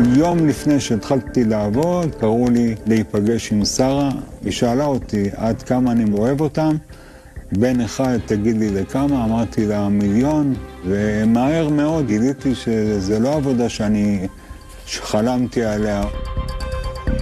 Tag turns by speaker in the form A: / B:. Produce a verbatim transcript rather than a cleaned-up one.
A: יום לפני שהתחלתי לעבוד, קראו לי להיפגש עם שרה, היא שאלה אותי עד כמה אני אוהב אותם, בן אחד תגיד לי לכמה, אמרתי לה מיליון, ומהר מאוד גיליתי שזה לא עבודה שאני חלמתי עליה.